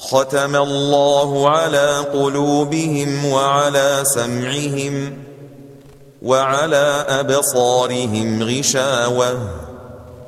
ختم الله على قلوبهم وعلى سمعهم وعلى أبصارهم غشاوة